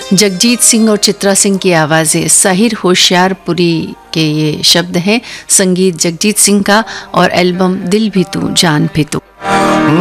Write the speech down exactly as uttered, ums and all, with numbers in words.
जगजीत सिंह और चित्रा सिंह की आवाज़ें, साहिर होशियारपुरी के ये शब्द हैं, संगीत जगजीत सिंह का और एल्बम दिल भी तू जान भी तू।